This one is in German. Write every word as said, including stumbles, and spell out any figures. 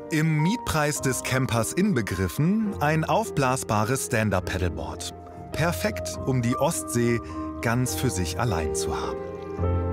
Im Mietpreis des Campers inbegriffen ein aufblasbares Stand-Up-Paddleboard. Perfekt, um die Ostsee ganz für sich allein zu haben.